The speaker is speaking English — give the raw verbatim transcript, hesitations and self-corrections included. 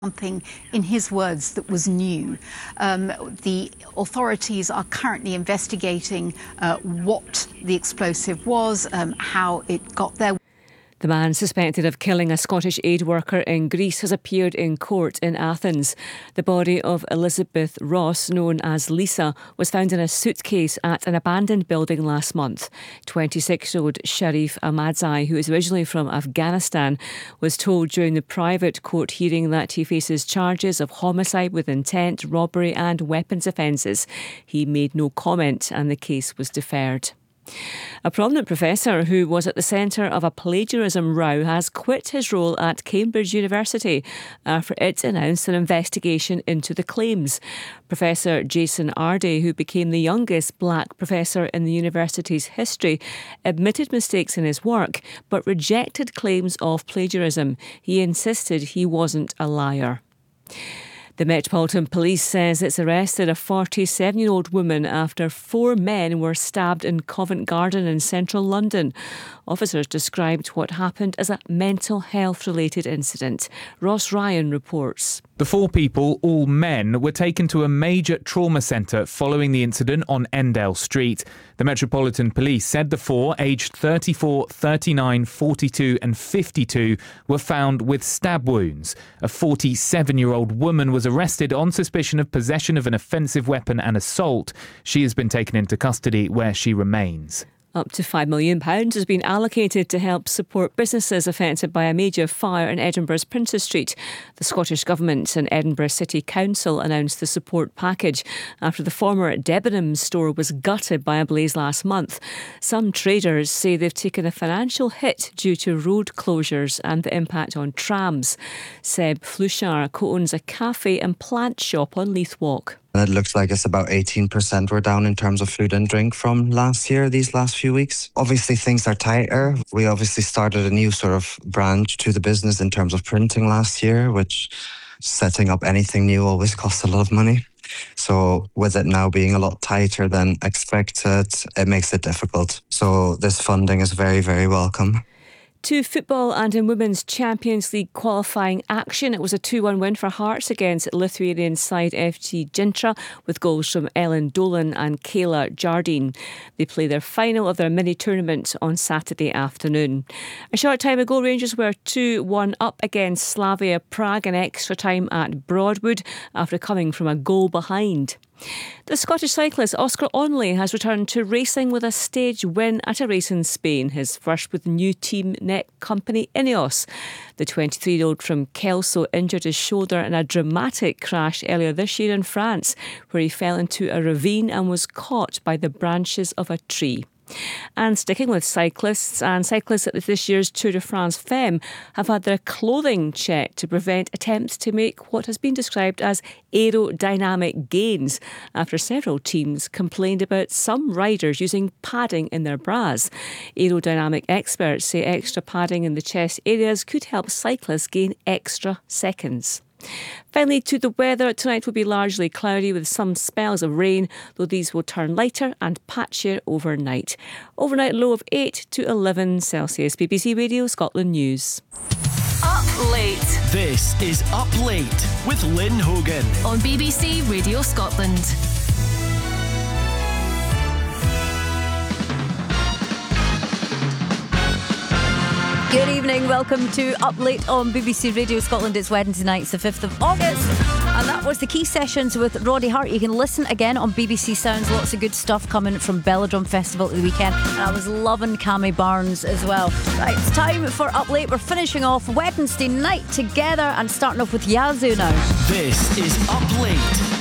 Something, in his words, that was new. Um, the authorities are currently investigating uh, what the explosive was, um, how it got there. The man suspected of killing a Scottish aid worker in Greece has appeared in court in Athens. The body of Elizabeth Ross, known as Lisa, was found in a suitcase at an abandoned building last month. twenty-six-year-old Sharif Ahmadzai, who is originally from Afghanistan, was told during the private court hearing that he faces charges of homicide with intent, robbery and weapons offences. He made no comment and the case was deferred. A prominent professor who was at the centre of a plagiarism row has quit his role at Cambridge University after it announced an investigation into the claims. Professor Jason Ardey, who became the youngest black professor in the university's history, admitted mistakes in his work but rejected claims of plagiarism. He insisted he wasn't a liar. The Metropolitan Police says it's arrested a forty-seven-year-old woman after four men were stabbed in Covent Garden in central London. Officers described what happened as a mental health-related incident. Ross Ryan reports. The four people, all men, were taken to a major trauma centre following the incident on Endell Street. The Metropolitan Police said the four, aged thirty-four, thirty-nine, forty-two and fifty-two, were found with stab wounds. A forty-seven-year-old woman was arrested on suspicion of possession of an offensive weapon and assault. She has been taken into custody where she remains. Up to five million pounds has been allocated to help support businesses affected by a major fire in Edinburgh's Princes Street. The Scottish Government and Edinburgh City Council announced the support package after the former Debenhams store was gutted by a blaze last month. Some traders say they've taken a financial hit due to road closures and the impact on trams. Seb Flushar co-owns a cafe and plant shop on Leith Walk. And it looks like it's about eighteen percent we're down in terms of food and drink from last year, these last few weeks. Obviously, things are tighter. We obviously started a new sort of branch to the business in terms of printing last year, which setting up anything new always costs a lot of money. So with it now being a lot tighter than expected, it makes it difficult. So this funding is very, very welcome. To football and in Women's Champions League qualifying action, it was a two one win for Hearts against Lithuanian side F C Gintra with goals from Ellen Dolan and Kayla Jardine. They play their final of their mini-tournament on Saturday afternoon. A short time ago, Rangers were two one up against Slavia Prague in extra time at Broadwood after coming from a goal behind. The Scottish cyclist Oscar Onley has returned to racing with a stage win at a race in Spain, his first with new team net company Ineos. The twenty-three-year-old from Kelso injured his shoulder in a dramatic crash earlier this year in France, where he fell into a ravine and was caught by the branches of a tree. And sticking with cyclists, and cyclists at this year's Tour de France Femme have had their clothing checked to prevent attempts to make what has been described as aerodynamic gains after several teams complained about some riders using padding in their bras. Aerodynamic experts say extra padding in the chest areas could help cyclists gain extra seconds. Finally, to the weather, tonight will be largely cloudy with some spells of rain, though these will turn lighter and patchier overnight. Overnight low of eight to eleven Celsius. B B C Radio Scotland News. Up Late. This is Up Late with Lynn Hogan on B B C Radio Scotland. Good evening, welcome to Up Late on B B C Radio Scotland. It's Wednesday night, it's the fifth of August, and that was the Key Sessions with Roddy Hart. You can listen again on B B C Sounds. Lots of good stuff coming from Belladrum Festival at the weekend, and I was loving Cammy Barnes as well. Right, it's time for Up Late. We're finishing off Wednesday night together and starting off with Yazoo now. This is Up Late